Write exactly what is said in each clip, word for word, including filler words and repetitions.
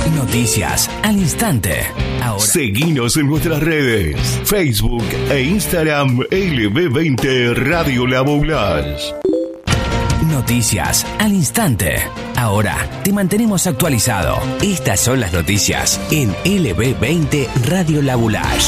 Noticias al instante. Ahora. Seguinos en nuestras redes, Facebook e Instagram, L B veinte Radio La Boulage. Noticias al instante. Ahora te mantenemos actualizado. Estas son las noticias en L B veinte Radio La Boulage.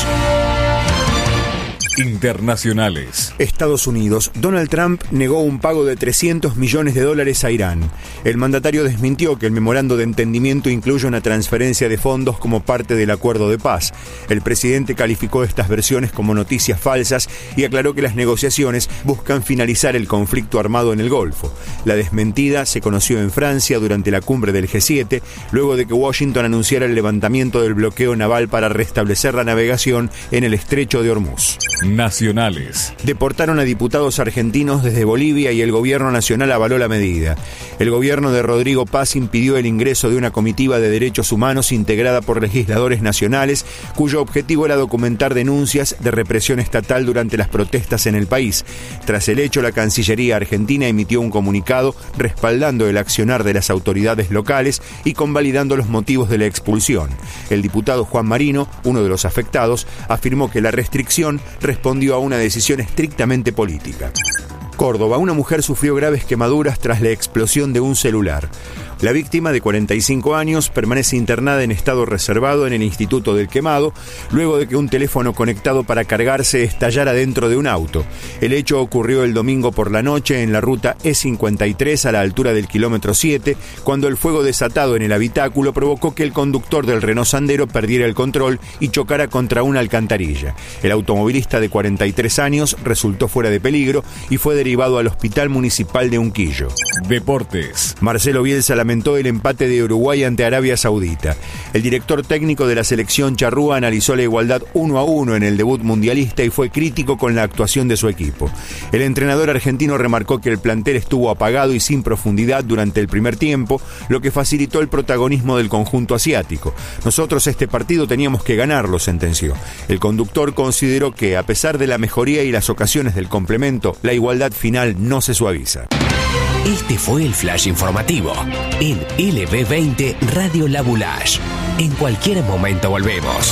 Internacionales. Estados Unidos. Donald Trump negó un pago de trescientos millones de dólares a Irán. El mandatario desmintió que el memorando de entendimiento incluye una transferencia de fondos como parte del acuerdo de paz. El presidente calificó estas versiones como noticias falsas y aclaró que las negociaciones buscan finalizar el conflicto armado en el Golfo. La desmentida se conoció en Francia durante la cumbre del G siete, luego de que Washington anunciara el levantamiento del bloqueo naval para restablecer la navegación en el estrecho de Hormuz. Nacionales. Deportaron a diputados argentinos desde Bolivia y el gobierno nacional avaló la medida. El gobierno de Rodrigo Paz impidió el ingreso de una comitiva de derechos humanos integrada por legisladores nacionales, cuyo objetivo era documentar denuncias de represión estatal durante las protestas en el país. Tras el hecho, la Cancillería argentina emitió un comunicado respaldando el accionar de las autoridades locales y convalidando los motivos de la expulsión. El diputado Juan Marino, uno de los afectados, afirmó que la restricción respondió a una decisión estrictamente política. Córdoba, una mujer sufrió graves quemaduras tras la explosión de un celular. La víctima, de cuarenta y cinco años, permanece internada en estado reservado en el Instituto del Quemado, luego de que un teléfono conectado para cargarse estallara dentro de un auto. El hecho ocurrió el domingo por la noche en la ruta E cincuenta y tres a la altura del kilómetro siete, cuando el fuego desatado en el habitáculo provocó que el conductor del Renault Sandero perdiera el control y chocara contra una alcantarilla. El automovilista, de cuarenta y tres años, resultó fuera de peligro y fue derivado al Hospital Municipal de Unquillo. Deportes. Marcelo Bielsa lamentó el empate de Uruguay ante Arabia Saudita. El director técnico de la selección charrúa analizó la igualdad uno a uno en el debut mundialista y fue crítico con la actuación de su equipo. El entrenador argentino remarcó que el plantel estuvo apagado y sin profundidad durante el primer tiempo, lo que facilitó el protagonismo del conjunto asiático. Nosotros este partido teníamos que ganarlo, sentenció. El conductor consideró que, a pesar de la mejoría y las ocasiones del complemento, la igualdad final no se suaviza. Este fue el flash informativo en L B veinte Radio La Boulage. En cualquier momento volvemos.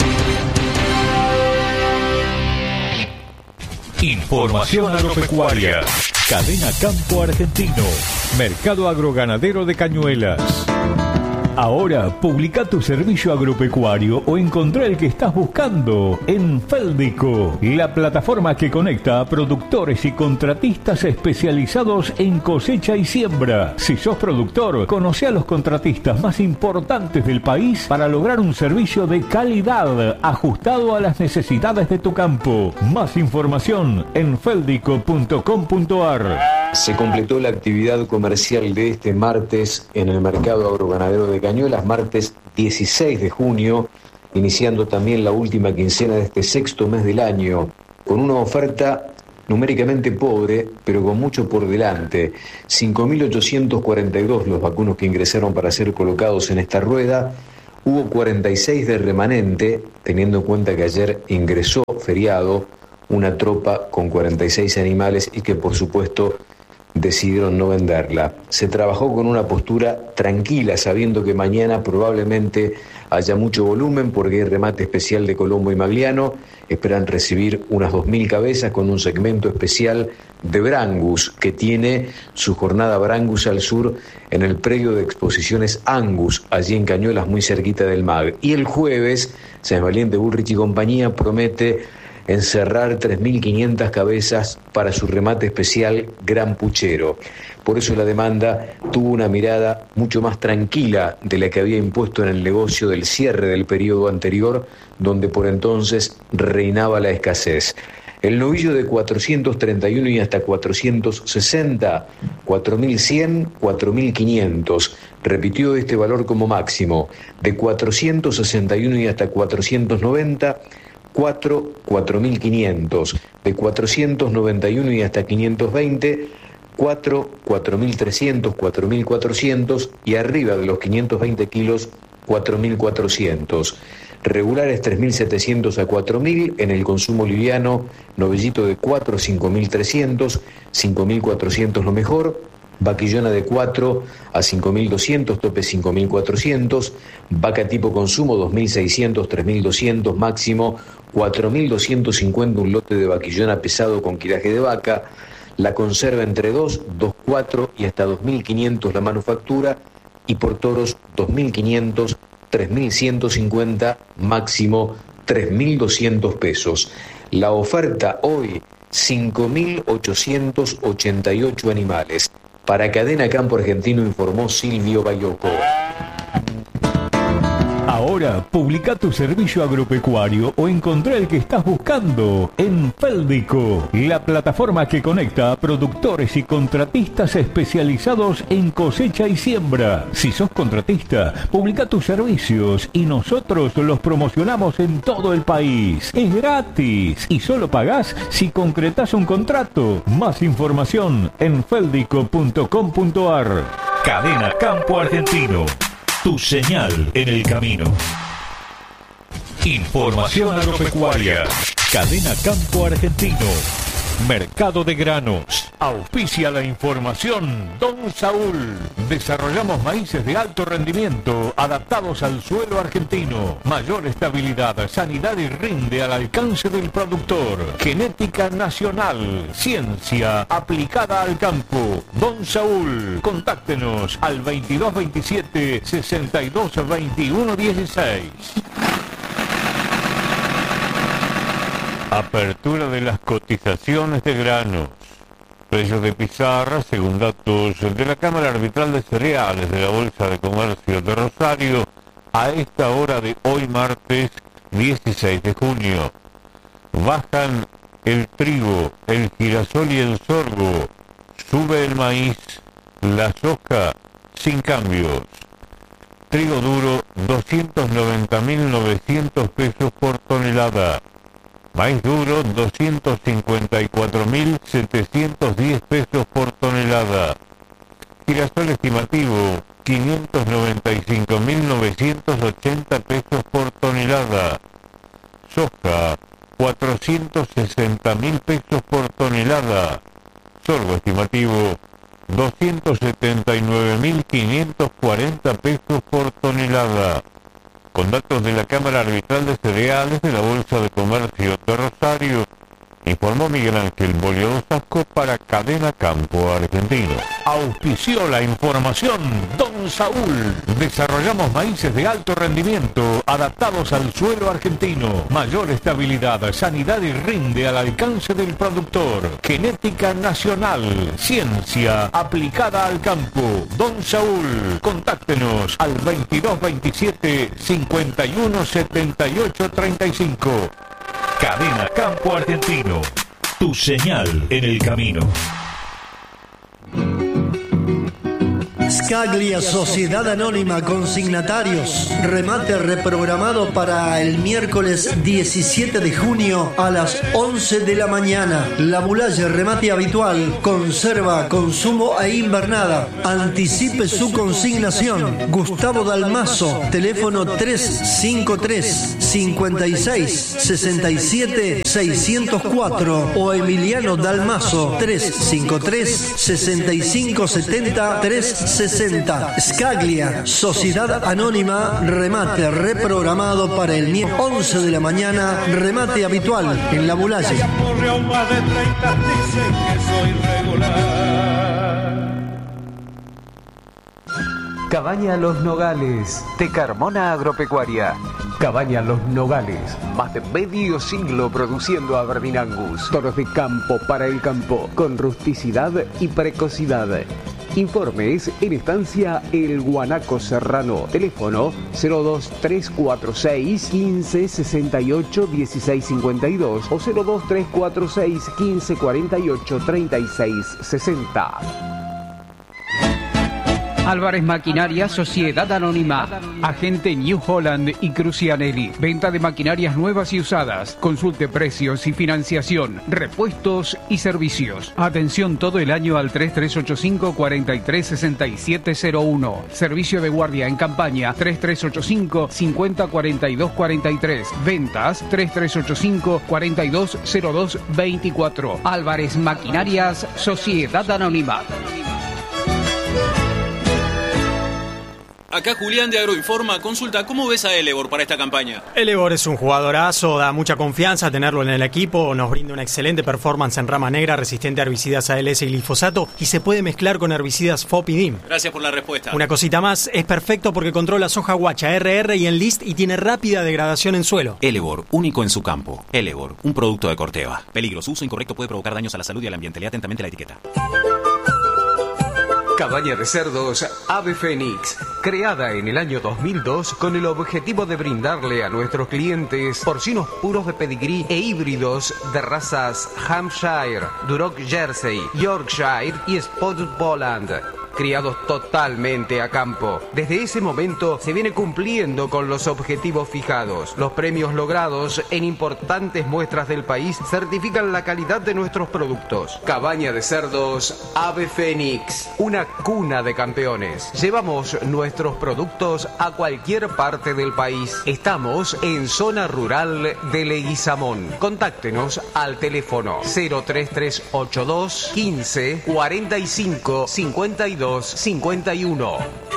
Información agropecuaria. Cadena Campo Argentino. Mercado agroganadero de Cañuelas. Ahora, publica tu servicio agropecuario o encontrá el que estás buscando en Feldico, la plataforma que conecta a productores y contratistas especializados en cosecha y siembra. Si sos productor, conoce a los contratistas más importantes del país para lograr un servicio de calidad ajustado a las necesidades de tu campo. Más información en feldico punto com punto ar. Se completó la actividad comercial de este martes en el mercado agroganadero de Cañuelas, martes dieciséis de junio, iniciando también la última quincena de este sexto mes del año, con una oferta numéricamente pobre, pero con mucho por delante. cinco mil ochocientos cuarenta y dos los vacunos que ingresaron para ser colocados en esta rueda. Hubo cuarenta y seis de remanente, teniendo en cuenta que ayer ingresó feriado una tropa con cuarenta y seis animales y que por supuesto decidieron no venderla. Se trabajó con una postura tranquila, sabiendo que mañana probablemente haya mucho volumen porque hay remate especial de Colombo y Magliano. Esperan recibir unas dos mil cabezas con un segmento especial de Brangus, que tiene su jornada Brangus al sur en el predio de exposiciones Angus, allí en Cañuelas, muy cerquita del M A G. Y el jueves, San Valiente, Bullrich y compañía promete encerrar tres mil quinientas cabezas para su remate especial Gran Puchero. Por eso la demanda tuvo una mirada mucho más tranquila de la que había impuesto en el negocio del cierre del periodo anterior, donde por entonces reinaba la escasez. El novillo de cuatrocientos treinta y uno y hasta cuatrocientos sesenta, cuatro mil cien, cuatro mil quinientos. Repitió este valor como máximo. De cuatrocientos sesenta y uno y hasta cuatrocientos noventa, cuatro, cuatro mil quinientos, de cuatrocientos noventa y uno y hasta quinientos veinte, cuatro, cuatro mil trescientos, cuatro mil cuatrocientos y arriba de los quinientos veinte kilos, cuatro mil cuatrocientos. Regulares tres mil setecientos a cuatro mil, en el consumo liviano, novillito de cuatro, cinco mil trescientos, cinco mil cuatrocientos lo mejor, vaquillona de cuatro a cinco mil doscientos, tope cinco mil cuatrocientos, vaca tipo consumo dos mil seiscientos, tres mil doscientos, máximo cuatro mil doscientos cincuenta un lote de vaquillona pesado con quiraje de vaca, la conserva entre dos, dos, cuatro y hasta dos mil quinientos la manufactura, y por toros dos mil quinientos, tres mil ciento cincuenta, máximo tres mil doscientos pesos. La oferta hoy, cinco mil ochocientos ochenta y ocho animales. Para Cadena Campo Argentino informó Silvio Bayoco. Ahora, publica tu servicio agropecuario o encontrá el que estás buscando en Féldico, la plataforma que conecta a productores y contratistas especializados en cosecha y siembra. Si sos contratista, publica tus servicios y nosotros los promocionamos en todo el país. Es gratis y solo pagás si concretás un contrato. Más información en féldico punto com punto ar. Cadena Campo Argentino. Tu señal en el camino. Información agropecuaria. Cadena Campo Argentino. Mercado de granos. Auspicia la información Don Saúl. Desarrollamos maíces de alto rendimiento adaptados al suelo argentino. Mayor estabilidad, sanidad y rinde al alcance del productor. Genética nacional. Ciencia aplicada al campo. Don Saúl. Contáctenos al veintidós veintisiete, sesenta y dos veintiuno dieciséis. Apertura de las cotizaciones de granos. Precios de pizarra, según datos de la Cámara Arbitral de Cereales de la Bolsa de Comercio de Rosario, a esta hora de hoy martes dieciséis de junio. Bajan el trigo, el girasol y el sorgo. Sube el maíz, la soja, sin cambios. Trigo duro, doscientos noventa mil novecientos pesos por tonelada. Maíz duro, doscientos cincuenta y cuatro mil setecientos diez pesos por tonelada. Girasol estimativo, quinientos noventa y cinco mil novecientos ochenta pesos por tonelada. Soja, cuatrocientos sesenta mil pesos por tonelada. Sorgo estimativo, doscientos setenta y nueve mil quinientos cuarenta pesos por tonelada. Con datos de la Cámara Arbitral de Cereales de la Bolsa de Comercio de Rosario, informó Miguel Ángel Bolio Sasco para Cadena Campo Argentino. Auspició la información Don Saúl. Desarrollamos maíces de alto rendimiento adaptados al suelo argentino. Mayor estabilidad, sanidad y rinde al alcance del productor. Genética nacional. Ciencia aplicada al campo. Don Saúl. Contáctenos al veintidós veintisiete, cincuenta y uno setenta y ocho treinta y cinco. Cadena Campo Argentino. Tu señal en el camino. Scaglia Sociedad Anónima Consignatarios. Remate reprogramado para el miércoles diecisiete de junio a las once de la mañana. La Bulaye, remate habitual, conserva, consumo e invernada. Anticipe su consignación. Gustavo Dalmazo, teléfono tres cinco tres, cincuenta y seis, sesenta y siete, seiscientos cuatro o Emiliano Dalmazo, tres cinco tres, sesenta y cinco, setenta, trescientos sesenta. Scaglia, Sociedad Anónima, remate reprogramado para el miércoles once de la mañana, remate habitual en la Bulaye. Cabaña Los Nogales, de Carmona Agropecuaria. Cabaña Los Nogales, más de medio siglo produciendo Aberdeen Angus. Toros de campo para el campo, con rusticidad y precocidad. Informes en estancia El Guanaco Serrano. Teléfono cero dos tres cuatro seis, quince, sesenta y ocho, dieciséis cincuenta y dos o cero dos tres cuatro seis, quince, cuarenta y ocho, treinta y seis sesenta. Álvarez Maquinaria, Sociedad Anónima, agente New Holland y Crucianelli. Venta de maquinarias nuevas y usadas. Consulte precios y financiación, repuestos y servicios. Atención todo el año al tres tres ocho cinco, cuatro tres seis siete cero uno. Servicio de guardia en campaña tres tres ocho cinco, cincuenta, cuarenta y dos cuarenta y tres. Ventas tres tres ocho cinco, cuarenta y dos cero dos veinticuatro. Álvarez Maquinarias, Sociedad Anónima. Acá Julián de Agroinforma. Consulta, ¿cómo ves a Elevor para esta campaña? Elevor es un jugadorazo, da mucha confianza tenerlo en el equipo, nos brinda una excelente performance en rama negra, resistente a herbicidas A L S y glifosato, y se puede mezclar con herbicidas F O P y D I M. Gracias por la respuesta. Una cosita más, es perfecto porque controla soja guacha, R R y Enlist y tiene rápida degradación en suelo. Elevor, único en su campo. Elevor, un producto de Corteva. Peligro, su uso incorrecto puede provocar daños a la salud y al ambiente. Lea atentamente la etiqueta. Cabaña de cerdos Ave Fénix, creada en el año dos mil dos con el objetivo de brindarle a nuestros clientes porcinos puros de pedigrí e híbridos de razas Hampshire, Duroc Jersey, Yorkshire y Spotted Poland. Criados totalmente a campo. Desde ese momento se viene cumpliendo con los objetivos fijados. Los premios logrados en importantes muestras del país certifican la calidad de nuestros productos. Cabaña de cerdos Ave Fénix, una cuna de campeones. Llevamos nuestros productos a cualquier parte del país. Estamos en zona rural de Leguizamón. Contáctenos al teléfono cero tres tres ocho dos quince cuarenta y cinco cincuenta y dos cincuenta y uno.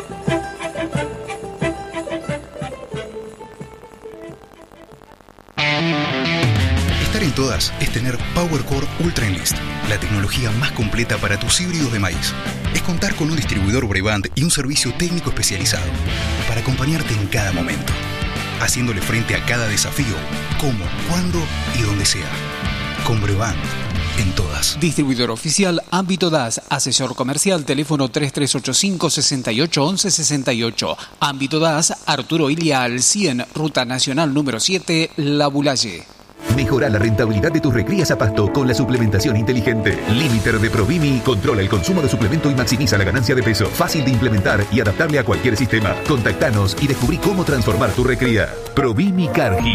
Estar en todas es tener PowerCore Ultra Enlist, la tecnología más completa para tus híbridos de maíz. Es contar con un distribuidor Brevant y un servicio técnico especializado para acompañarte en cada momento, haciéndole frente a cada desafío, como, cuándo y donde sea. Con Brevant, en todas. Distribuidor oficial Ámbito D A S, asesor comercial, teléfono tres tres ocho cinco, seis ocho uno uno seis ocho. Ámbito D A S, Arturo Ilia al cien, Ruta Nacional número siete, La Bulaye. Mejora la rentabilidad de tus recrías a pasto con la suplementación inteligente. Limiter de Provimi controla el consumo de suplemento y maximiza la ganancia de peso. Fácil de implementar y adaptable a cualquier sistema. Contactanos y descubrí cómo transformar tu recría. Provimi Cargill.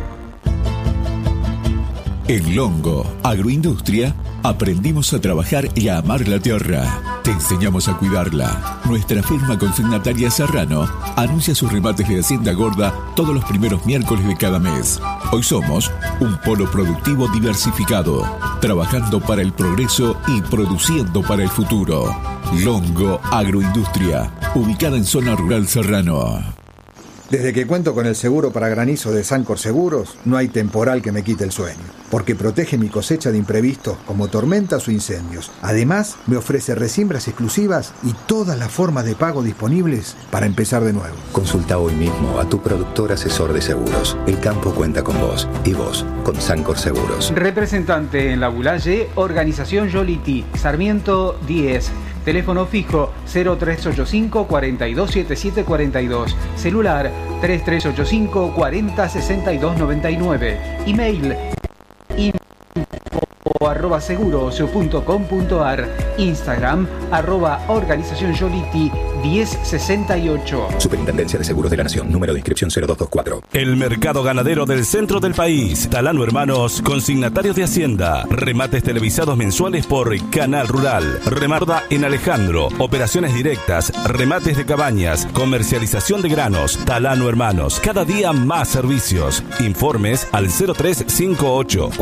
En Longo Agroindustria aprendimos a trabajar y a amar la tierra. Te enseñamos a cuidarla. Nuestra firma consignataria Serrano anuncia sus remates de Hacienda Gorda todos los primeros miércoles de cada mes. Hoy somos un polo productivo diversificado, trabajando para el progreso y produciendo para el futuro. Longo Agroindustria, ubicada en zona rural Serrano. Desde que cuento con el seguro para granizo de Sancor Seguros, no hay temporal que me quite el sueño, porque protege mi cosecha de imprevistos como tormentas o incendios. Además, me ofrece resiembras exclusivas y todas las formas de pago disponibles para empezar de nuevo. Consulta hoy mismo a tu productor asesor de seguros. El campo cuenta con vos y vos con Sancor Seguros. Representante en La Bulaye, Organización Yoliti, Sarmiento diez. Teléfono fijo cero tres ocho cinco, cuatro dos siete siete cuatro dos. Celular tres tres ocho cinco, cuatro cero, seis dos nueve nueve. Email info arroba seguros punto com punto ar. Instagram arroba Organización Yoliti diez sesenta y ocho. Superintendencia de Seguros de la Nación. Número de inscripción cero dos dos cuatro. El mercado ganadero del centro del país. Talano Hermanos, consignatarios de Hacienda. Remates televisados mensuales por Canal Rural. Remarda en Alejandro. Operaciones directas. Remates de cabañas. Comercialización de granos. Talano Hermanos. Cada día más servicios. Informes al cero tres cinco ocho